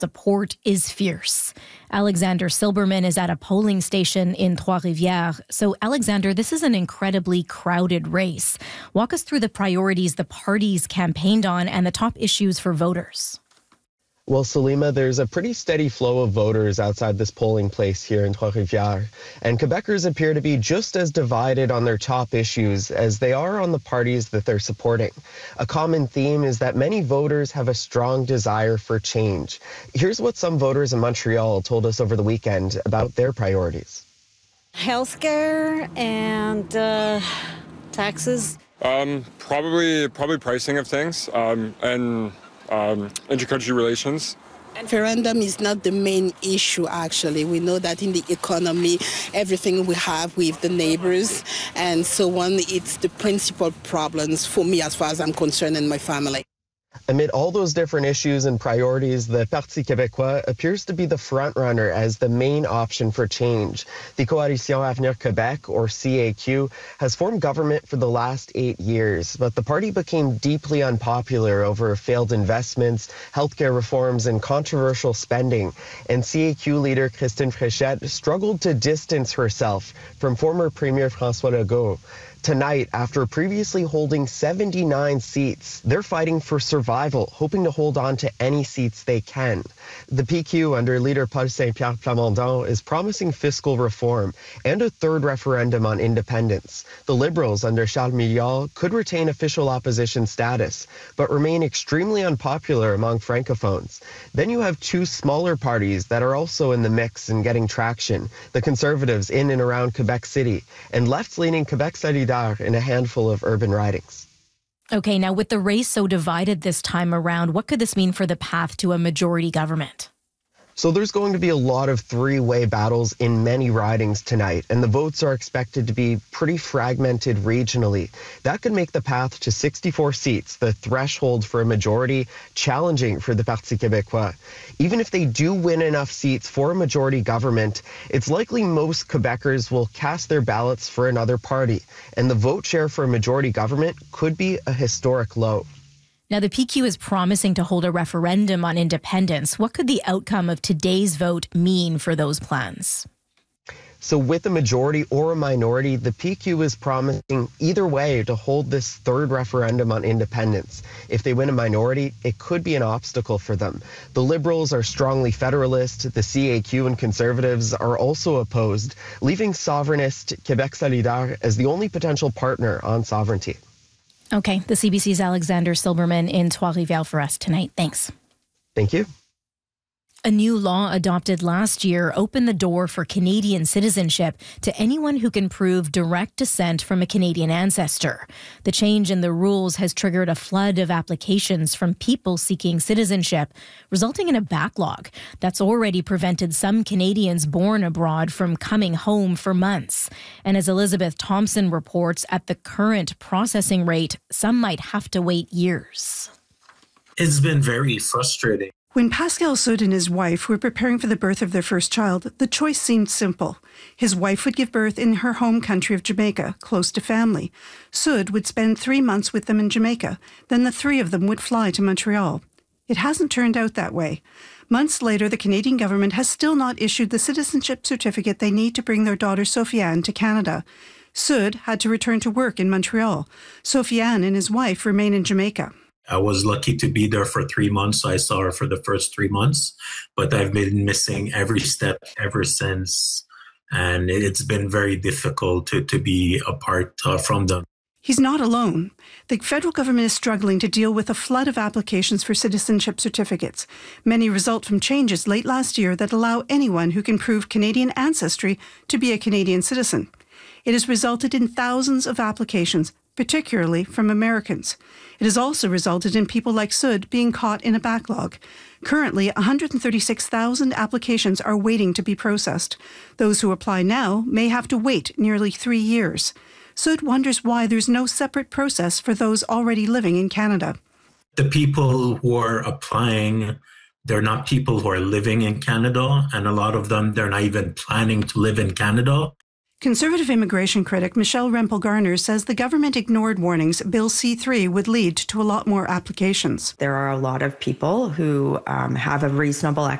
support is fierce. Alexander Silberman is at a polling station in Trois-Rivières. So, Alexander, this is an incredibly crowded race. Walk us through the priorities the parties campaigned on and the top issues for voters. Well, Salima, there's a pretty steady flow of voters outside this polling place here in Trois-Rivières, and Quebecers appear to be just as divided on their top issues as they are on the parties that they're supporting. A common theme is that many voters have a strong desire for change. Here's what some voters in Montreal told us over the weekend about their priorities. Healthcare and taxes. Probably pricing of things and intercountry relations. Referendum is not the main issue, actually. We know that in the economy, everything we have with the neighbors and so on, it's the principal problems for me as far as I'm concerned and my family. Amid all those different issues and priorities, the Parti québécois appears to be the front-runner as the main option for change. The Coalition Avenir Québec, or CAQ, has formed government for the last 8 years, but the party became deeply unpopular over failed investments, healthcare reforms, and controversial spending. And CAQ leader Christine Fréchette struggled to distance herself from former Premier François Legault. Tonight, after previously holding 79 seats, they're fighting for survival, hoping to hold on to any seats they can. The PQ, under leader Paul Saint-Pierre Plamondon, is promising fiscal reform and a third referendum on independence. The Liberals, under Charles Milliard, could retain official opposition status, but remain extremely unpopular among Francophones. Then you have two smaller parties that are also in the mix and getting traction, the Conservatives in and around Quebec City, and left-leaning Quebec Solidaire in a handful of urban ridings. Okay, now with the race so divided this time around, what could this mean for the path to a majority government? So there's going to be a lot of three-way battles in many ridings tonight, and the votes are expected to be pretty fragmented regionally. That could make the path to 64 seats, the threshold for a majority, challenging for the Parti québécois. Even if they do win enough seats for a majority government, it's likely most Quebecers will cast their ballots for another party, and the vote share for a majority government could be a historic low. Now, the PQ is promising to hold a referendum on independence. What could the outcome of today's vote mean for those plans? So with a majority or a minority, the PQ is promising either way to hold this third referendum on independence. If they win a minority, it could be an obstacle for them. The Liberals are strongly federalist. The CAQ and Conservatives are also opposed, leaving sovereignist Quebec Solidaire as the only potential partner on sovereignty. Okay, the CBC's Alexander Silberman in Trois-Rivières for us tonight. Thanks. Thank you. A new law adopted last year opened the door for Canadian citizenship to anyone who can prove direct descent from a Canadian ancestor. The change in the rules has triggered a flood of applications from people seeking citizenship, resulting in a backlog that's already prevented some Canadians born abroad from coming home for months. And as Elizabeth Thompson reports, at the current processing rate, some might have to wait years. It's been very frustrating. When Pascal Sood and his wife were preparing for the birth of their first child, the choice seemed simple. His wife would give birth in her home country of Jamaica, close to family. Sood would spend 3 months with them in Jamaica. Then the three of them would fly to Montreal. It hasn't turned out that way. Months later, the Canadian government has still not issued the citizenship certificate they need to bring their daughter Sofiane to Canada. Sood had to return to work in Montreal. Sofiane and his wife remain in Jamaica. I was lucky to be there for 3 months. I saw her for the first 3 months, but I've been missing every step ever since. And it's been very difficult to be apart from them. He's not alone. The federal government is struggling to deal with a flood of applications for citizenship certificates. Many result from changes late last year that allow anyone who can prove Canadian ancestry to be a Canadian citizen. It has resulted in thousands of applications, particularly from Americans. It has also resulted in people like Sood being caught in a backlog. Currently, 136,000 applications are waiting to be processed. Those who apply now may have to wait nearly 3 years. Sood wonders why there's no separate process for those already living in Canada. The people who are applying, they're not people who are living in Canada, and a lot of them, they're not even planning to live in Canada. Conservative immigration critic Michelle Rempel-Garner says the government ignored warnings Bill C-3 would lead to a lot more applications. There are a lot of people who have a reasonable